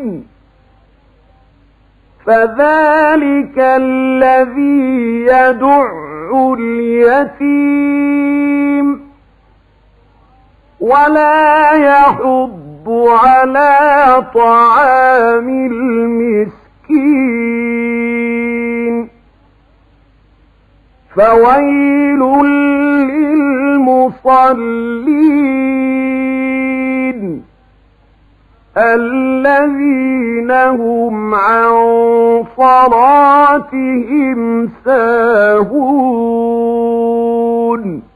فذلك الذي يدع اليتيم ولا يحض على طعام المسكين فويل للمصلين الذين هم عن صلاتهم ساهون